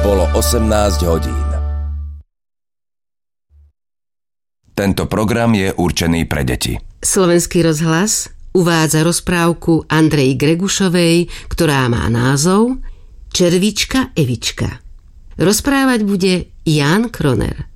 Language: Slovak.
Bolo 18 hodín. Tento program je určený pre deti. Slovenský rozhlas uvádza rozprávku Andreji Gregušovej, ktorá má názov Červička Evička. Rozprávať bude Ján Kroner.